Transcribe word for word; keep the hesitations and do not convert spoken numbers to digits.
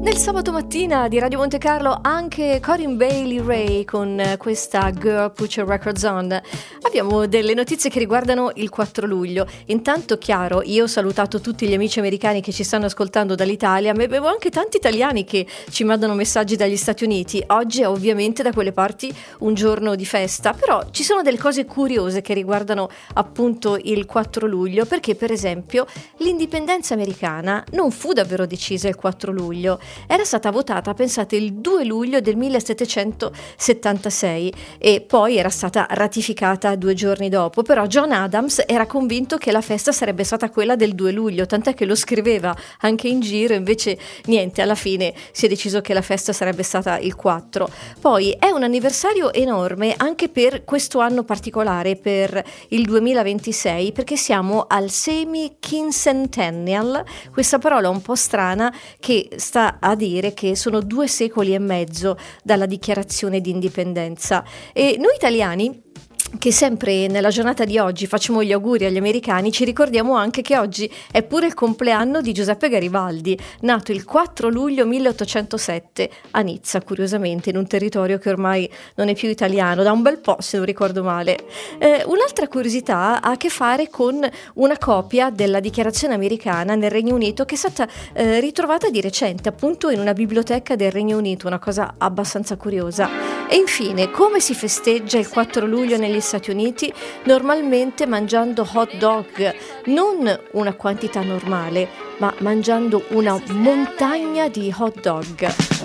Nel sabato mattina di Radio Monte Carlo anche Corinne Bailey Rae con questa Girl Put Your Records On. Abbiamo delle notizie che riguardano il quattro luglio. Intanto, chiaro, io ho salutato tutti gli amici americani che ci stanno ascoltando dall'Italia, ma avevo anche tanti italiani che ci mandano messaggi dagli Stati Uniti. Oggi è ovviamente da quelle parti un giorno di festa, però ci sono delle cose curiose che riguardano appunto il quattro luglio, perché per esempio l'indipendenza americana non fu davvero decisa il quattro luglio. Era stata votata, pensate, il due luglio del millesettecentosettantasei e poi era stata ratificata due giorni dopo, però John Adams era convinto che la festa sarebbe stata quella del due luglio, tant'è che lo scriveva anche in giro, invece niente, alla fine si è deciso che la festa sarebbe stata il quattro. Poi è un anniversario enorme anche per questo anno particolare, per il duemilaventisei, perché siamo al semi-quincentennial, questa parola un po' strana che sta a dire che sono due secoli e mezzo dalla dichiarazione di indipendenza. E noi italiani, che sempre nella giornata di oggi facciamo gli auguri agli americani, ci ricordiamo anche che oggi è pure il compleanno di Giuseppe Garibaldi, nato il quattro luglio milleottocentosette a Nizza, curiosamente in un territorio che ormai non è più italiano, da un bel po' se non ricordo male. Eh, un'altra curiosità ha a che fare con una copia della dichiarazione americana nel Regno Unito che è stata eh, ritrovata di recente appunto in una biblioteca del Regno Unito, una cosa abbastanza curiosa. E infine, come si festeggia il quattro luglio negli Stati Uniti? Normalmente mangiando hot dog, non una quantità normale, ma mangiando una montagna di hot dog.